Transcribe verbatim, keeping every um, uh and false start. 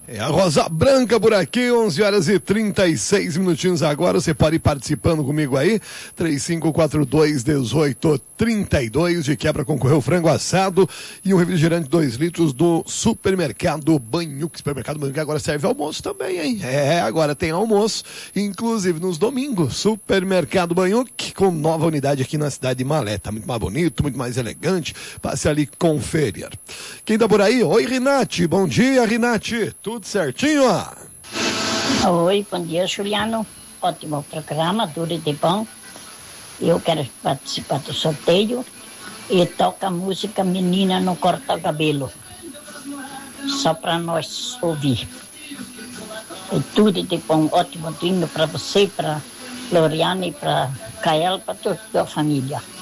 É a Rosa Branca por aqui, onze horas e trinta e seis minutinhos agora. Você pode ir participando comigo aí, três cinco quatro dois, um oito três dois, de quebra concorreu frango assado e um refrigerante dois litros do Supermercado Banhuc. Supermercado Banhuc agora serve almoço também, hein? É, agora tem almoço, inclusive nos domingos. Supermercado Banhuc, com nova unidade aqui na cidade de Malé. Tá muito mais bonito, muito mais elegante. Passe ali conferir. Quem tá por aí? Oi, Rinati. Bom dia, Rinati. Tudo certinho, ó? Oi, bom dia, Juliano. Ótimo programa, duro de bom. Eu quero participar do sorteio e toca a música Menina Não Corta Cabelo. Só para nós ouvir. E tudo de bom, ótimo dia para você, para Floriana e para Kael, para toda a tua família.